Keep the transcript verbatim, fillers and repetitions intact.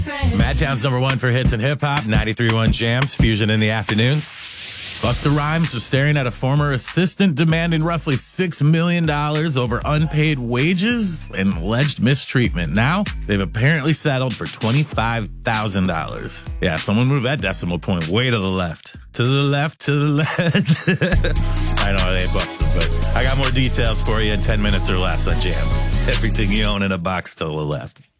Madtown's number one for hits and hip hop, ninety-three point one Jams, Fusion in the afternoons. Busta Rhymes was staring at a former assistant demanding roughly six million dollars over unpaid wages and alleged mistreatment. Now, they've apparently settled for twenty-five thousand dollars. Yeah, someone move that decimal point way to the left. To the left, to the left. I know it ain't Busta, but I got more details for you in ten minutes or less on Jams. Everything you own in a box to the left.